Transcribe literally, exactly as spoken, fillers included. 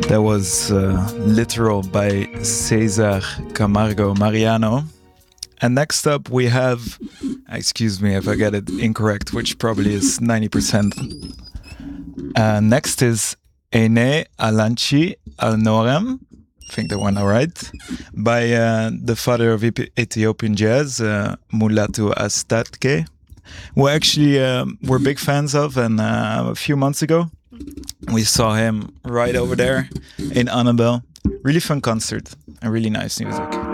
That was uh, Literal by Cesar Camargo Mariano. And next up we have, excuse me if I get it incorrect, which probably is ninety percent. Uh, next is Ene Alanchi Al-Norem, I think that one all right, by uh, the father of Ethiopian jazz, uh, Mulatu Astatke, who actually uh, we're big fans of, and uh, a few months ago we saw him right over there in Annabelle. Really fun concert and really nice music.